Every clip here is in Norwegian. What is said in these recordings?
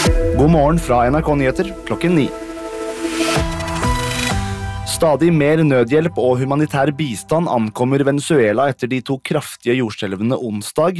God morgen fra NRK Nyheter, klokken 9. Stadig mer nødhjelp og humanitær bistand ankommer Venezuela etter de 2 kraftige jordskjelvene onsdag.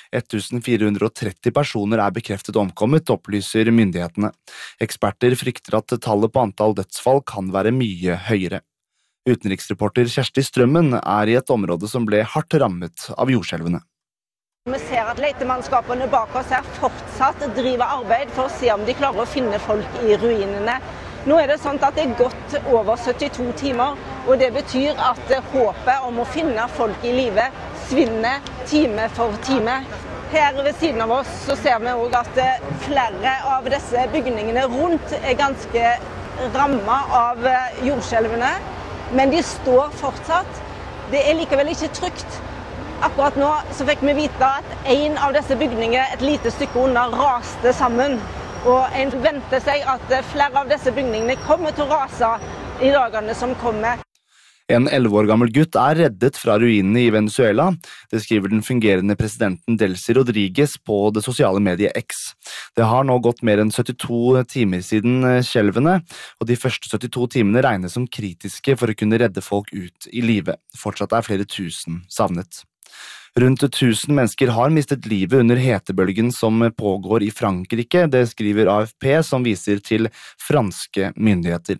1430 personer er bekreftet omkommet, opplyser myndighetene. Eksperter frykter at tallet på antall dødsfall kan være mye høyere. Utenriksreporter Kjersti Strømmen er i et område som ble hardt rammet av jordskjelvene. Vi ser at letemannskapene bak oss her fortsatt driver arbeid for å se om de klarer å finne folk i ruinene. Nå er det sånn at det er gått over 72 timer, og det betyr at håpet om å finne folk i live svinner time for time. Her ved siden av oss så ser vi også at flere av disse bygningene rundt er ganske rammet av jordskjelvene, men de står fortsatt. Det er likevel ikke trygt. Akkurat nå så fikk vi vite at en av disse bygningene et lite stykke unna raste sammen. Og en venter seg at flere av disse bygningene kommer til å rase i dagene som kommer. En 11 år gammel gutt er reddet fra ruinene i Venezuela. Det skriver den fungerende presidenten Delcy Rodriguez på det sosiale mediet X. Det har nå gått mer enn 72 timer siden skjelvene, og de første 72 timene regnes som kritiske for å kunne redde folk ut i live. Fortsatt er flere tusen savnet. Rundt 1000 mennesker har mistet livet under hetebølgen som pågår i Frankrike, det skriver AFP som viser til franske myndigheter.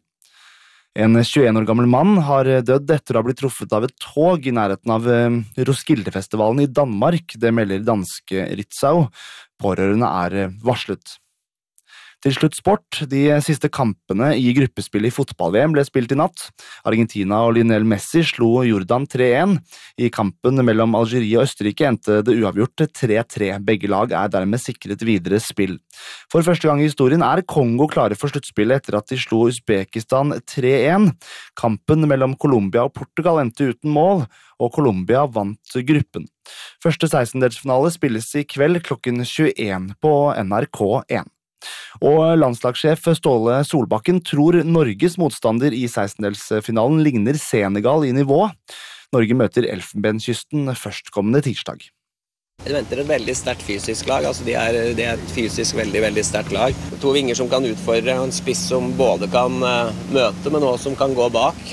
En 21 år gammel mann har dødd etter å ha blitt truffet av et tog i nærheten av Roskilde-festivalen i Danmark, det melder danske Ritzau. Pårørende er varslet. Til slutt sport. De siste kampene i gruppespillet i fotball-VM ble spilt i natt. Argentina og Lionel Messi slo Jordan 3-1. I kampen mellom Algerie og Østerrike endte det uavgjort 3-3. Begge lag er dermed sikret videre spill. For første gang i historien er Kongo klare for sluttspillet etter at de slo Uzbekistan 3-1. Kampen mellom Colombia og Portugal endte uten mål, og Colombia vant gruppen. Første 16-delsfinale spilles i kveld klokken 21 på NRK1. Og landslagssjef Ståle Solbakken tror Norges motstander i 16-delsfinalen ligner Senegal i nivå. Norge møter Elfenbenskysten førstkommende tirsdag. Jeg venter et veldig sterkt fysisk lag, det er et fysisk veldig sterkt lag. 2 vinger som kan utfordre, en spiss som både kan møte, men også som kan gå bak.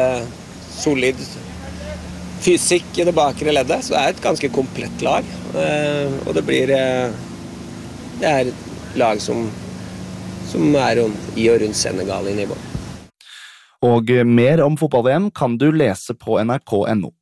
Solid fysikk i det bakre leddet, så det er et ganske komplett lag. Og det er et lag som er i og rundt Senegal i nivå. Og mer om fotball-VM kan du lese på NRK.no.